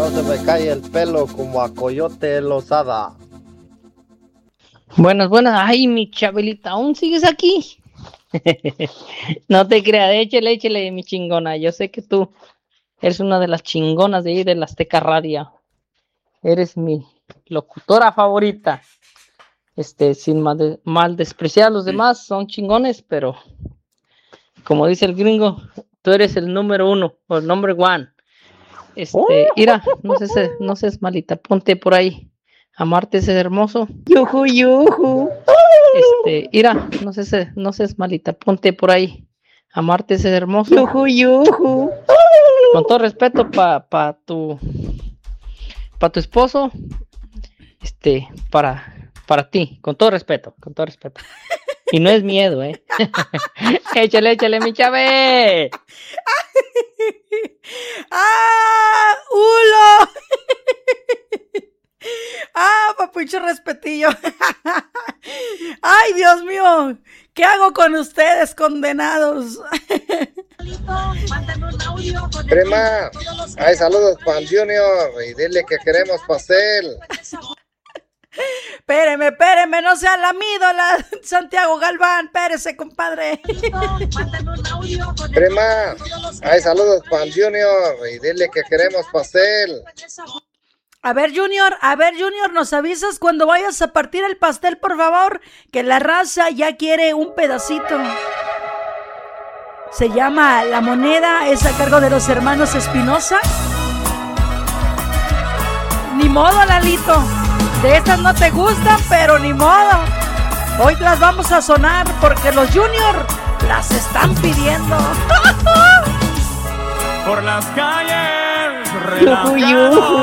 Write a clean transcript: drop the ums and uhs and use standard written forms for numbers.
no se me cae el pelo como a Coyote Lozada. Buenas. Ay, mi Chabelita, ¿aún sigues aquí? No te creas, échale, mi chingona. Yo sé que tú eres una de las chingonas de ahí de la Azteca Radio. Eres mi locutora favorita. Sin mal despreciar a los demás, son chingones, pero como dice el gringo, tú eres el número 1 o el number 1. Mira, no seas malita, ponte por ahí. Amarte es hermoso. Yuju. Mira, no seas malita, ponte por ahí. Amarte es hermoso. Yuju. Con todo respeto para tu esposo, para ti, con todo respeto. Y no es miedo, Échale, mi Chave. ¡Hulo! Papucho respetillo. Ay, Dios mío, ¿qué hago con ustedes, condenados? Prima, hay saludos para el Junior y dile que queremos pastel. Espéreme, no sea la Santiago Galván, espérese, compadre. Prima, hay saludos para el Junior y dile que queremos pastel. A ver, Junior, nos avisas cuando vayas a partir el pastel, por favor, que la raza ya quiere un pedacito. Se llama La Moneda, es a cargo de los hermanos Espinosa. Ni modo, Lalito, de estas no te gustan, pero ni modo. Hoy las vamos a sonar porque los Junior las están pidiendo. Por las calles, Yuju.